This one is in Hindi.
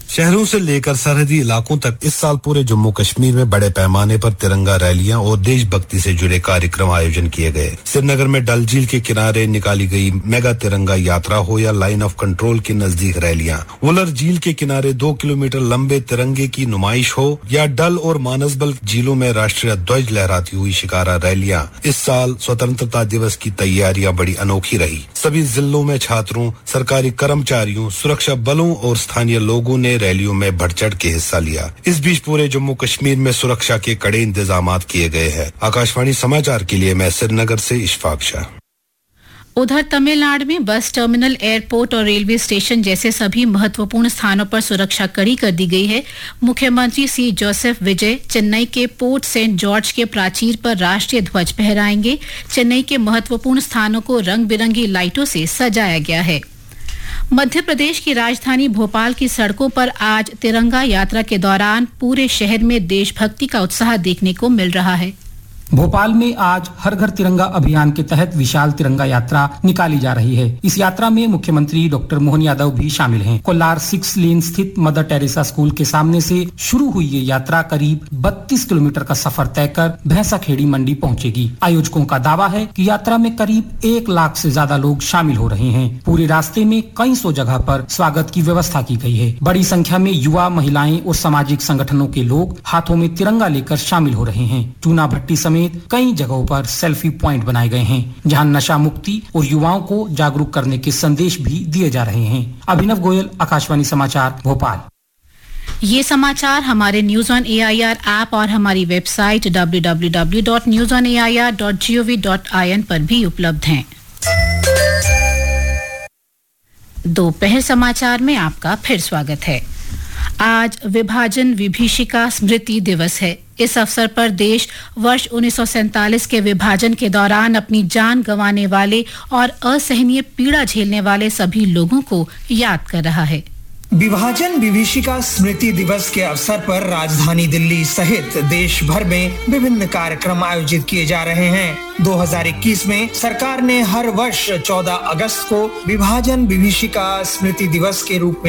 शहरों से लेकर सरहदी इलाकों तक इस साल पूरे जम्मू कश्मीर में बड़े पैमाने पर तिरंगा रैलियां और देशभक्ति से जुड़े कार्यक्रम आयोजन किए गए। श्रीनगर में डल झील के किनारे निकाली गई मेगा तिरंगा यात्रा हो या लाइन ऑफ कंट्रोल के नजदीक रैलियां, वुलर झील के किनारे 2 किलोमीटर लंबे तिरंगे की नुमाइश हो या डल और मानसबल झीलों में राष्ट्रीय ध्वज लहराती हुई शिकारा रैलियां, इस साल स्वतंत्रता दिवस की तैयारियां बड़ी अनोखी रही। सभी जिलों में छात्रों, सरकारी कर्मचारियों, सुरक्षा बलों और स्थानीय लोगों ने रैलियों में बढ़-चढ़ के हिस्सा लिया। इस बीच पूरे जम्मू कश्मीर में सुरक्षा के कड़े इंतजामात किए गए हैं। आकाशवाणी समाचार के लिए मैं श्रीनगर से इशफाक शाह। उधर तमिलनाडु में बस टर्मिनल, एयरपोर्ट और रेलवे स्टेशन जैसे सभी महत्वपूर्ण स्थानों पर सुरक्षा कड़ी कर दी गई है। मुख्यमंत्री सी जोसेफ विजय चेन्नई के पोर्ट सेंट जॉर्ज के प्राचीर पर राष्ट्रीय ध्वज फहराएंगे। चेन्नई के महत्वपूर्ण स्थानों को रंग बिरंगी लाइटों से सजाया गया है। मध्य प्रदेश की राजधानी भोपाल की सड़कों पर आज तिरंगा यात्रा के दौरान पूरे शहर में देशभक्ति का उत्साह देखने को मिल रहा है। भोपाल में आज हर घर तिरंगा अभियान के तहत विशाल तिरंगा यात्रा निकाली जा रही है। इस यात्रा में मुख्यमंत्री डॉक्टर मोहन यादव भी शामिल हैं। कोलार 6 लेन स्थित मदर टेरेसा स्कूल के सामने से शुरू हुई ये यात्रा करीब 32 किलोमीटर का सफर तय कर भैंसाखेड़ी मंडी पहुंचेगी। आयोजकों का दावा है कि यात्रा में करीब 1 लाख से ज्यादा लोग शामिल हो रहे हैं। पूरे रास्ते में कई सौ जगह पर स्वागत की व्यवस्था की गई है। बड़ी संख्या में युवा, महिलाएं और सामाजिक संगठनों के लोग हाथों में तिरंगा लेकर शामिल हो रहे हैं। चूना भट्टी समेत कई जगहों पर सेल्फी पॉइंट बनाए गए हैं, जहां नशा मुक्ति और युवाओं को जागरूक करने के संदेश भी दिए जा रहे हैं। अभिनव गोयल, आकाशवाणी समाचार, भोपाल। ये समाचार हमारे न्यूज ऑन एआईआर ऐप और हमारी वेबसाइट www.newsonair.gov.in पर भी उपलब्ध हैं। दोपहर समाचार में आपका फिर स्वागत है। आज विभाजन विभीषिका स्मृति दिवस है। इस अवसर पर देश वर्ष 1947 के विभाजन के दौरान अपनी जान गंवाने वाले और असहनीय पीड़ा झेलने वाले सभी लोगों को याद कर रहा है। विभाजन विभीषिका स्मृति दिवस के अवसर पर राजधानी दिल्ली सहित देश भर में विभिन्न कार्यक्रम आयोजित किए जा रहे हैं। 2021 में सरकार ने हर वर्ष 14 अगस्त को विभाजन विभीषिका स्मृति दिवस के रूप में